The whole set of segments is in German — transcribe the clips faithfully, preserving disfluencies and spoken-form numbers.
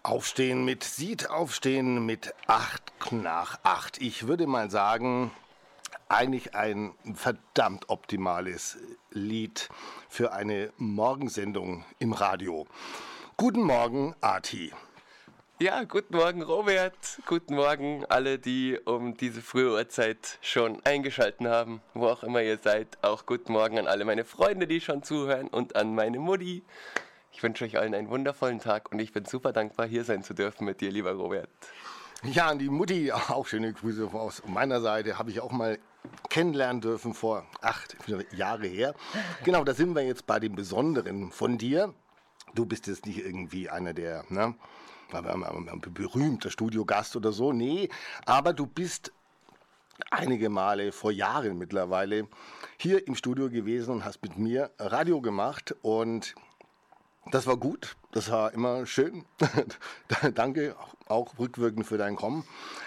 Aufstehen mit Sieht, aufstehen mit acht nach acht. Ich würde mal sagen, eigentlich ein verdammt optimales Lied für eine Morgensendung im Radio. Guten Morgen, Arti. Ja, guten Morgen, Robert. Guten Morgen alle, die um diese frühe Uhrzeit schon eingeschaltet haben, wo auch immer ihr seid. Auch guten Morgen an alle meine Freunde, die schon zuhören, und an meine Mutti. Ich wünsche euch allen einen wundervollen Tag und ich bin super dankbar, hier sein zu dürfen mit dir, lieber Robert. Ja, an die Mutti auch schöne Grüße aus meiner Seite. Habe ich auch mal kennenlernen dürfen vor acht Jahre her. Genau, da sind wir jetzt bei dem Besonderen von dir. Du bist jetzt nicht irgendwie einer der, ne, berühmter Studiogast oder so. Nee, aber du bist einige Male vor Jahren mittlerweile hier im Studio gewesen und hast mit mir Radio gemacht und das war gut, das war immer schön. Danke auch rückwirkend für dein Kommen.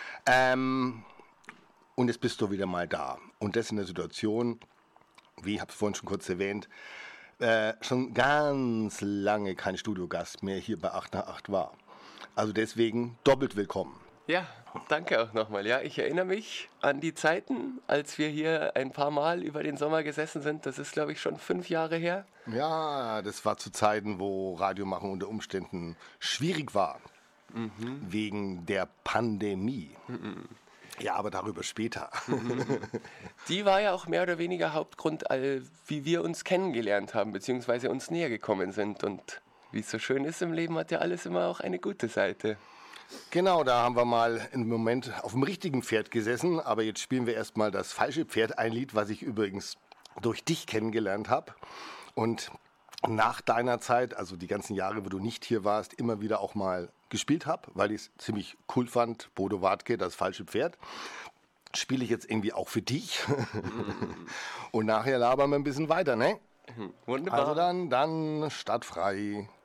Ähm, und jetzt bist du wieder mal da. Und das in der Situation, wie ich habe es vorhin schon kurz erwähnt, äh, schon ganz lange kein Studiogast mehr hier bei acht nach acht war. Also deswegen doppelt willkommen. Ja, danke auch nochmal. Ja, ich erinnere mich an die Zeiten, als wir hier ein paar Mal über den Sommer gesessen sind. Das ist, glaube ich, schon fünf Jahre her. Ja, das war zu Zeiten, wo Radiomachen unter Umständen schwierig war. Mhm. Wegen der Pandemie. Mhm. Ja, aber darüber später. Mhm. Die war ja auch mehr oder weniger Hauptgrund, wie wir uns kennengelernt haben, beziehungsweise uns näher gekommen sind. Und wie es so schön ist im Leben, hat ja alles immer auch eine gute Seite. Genau, da haben wir mal im Moment auf dem richtigen Pferd gesessen, aber jetzt spielen wir erstmal das falsche Pferd, ein Lied, was ich übrigens durch dich kennengelernt habe und nach deiner Zeit, also die ganzen Jahre, wo du nicht hier warst, immer wieder auch mal gespielt habe, weil ich es ziemlich cool fand, Bodo Wartke, das falsche Pferd. Spiele ich jetzt irgendwie auch für dich und nachher labern wir ein bisschen weiter, ne? Wunderbar. Also dann, dann startfrei.